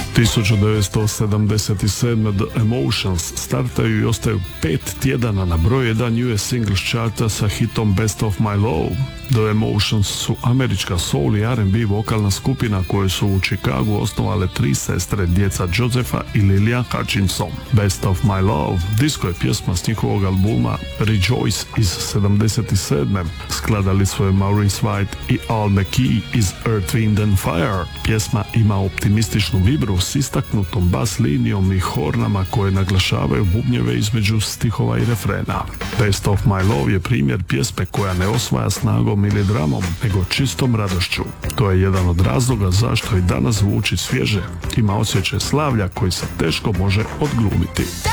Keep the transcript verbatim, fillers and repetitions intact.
tisuću devetsto sedamdeset sedme. The Emotions startaju i ostaju pet tjedana na broj jedan U S Singles charta sa hitom Best of My Love. The Emotions su američka soul i R and B vokalna skupina koju su u Chicagu osnovale tri sestre, djeca Josepha i Lillian Hutchinson. Best of My Love disco je pjesma s njihovog albuma Rejoice iz sedamdeset sedme. Skladali su je Maurice White i Al McKee iz Earth, Wind and Fire. Pjesma ima optimističnu vibru s istaknutom bas linijom i hornama koje naglašavaju bubnjeve između stihova i refrena. Best of My Love je primjer pjesme koja ne osvaja snagom ili dramom, nego čistom radošću. To je jedan od razloga zašto i danas zvuči svježe. Ima osjećaj slavlja koji se teško može odglumiti.